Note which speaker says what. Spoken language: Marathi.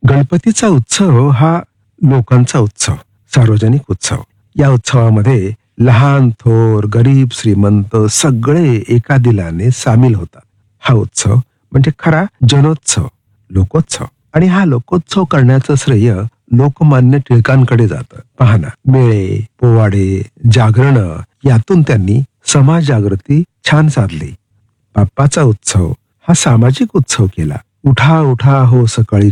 Speaker 1: गणपतीचा उत्सव हा लोकांचा उत्सव, सार्वजनिक उत्सव. या उत्सवामध्ये लहान थोर, गरीब श्रीमंत सगळे एका दिलाने सामील होतात. हा उत्सव म्हणजे खरा जनोत्सव, लोकोत्सव. आणि हा लोकोत्सव करण्याचं श्रेय लोकमान्य टिळकांकडे जातं. पहा ना, मेळे, पोवाडे, जागरण यातून त्यांनी समाज जागृती छान साधली. बाप्पाचा उत्सव हा सामाजिक उत्सव केला. उठा उठा हो सकाळी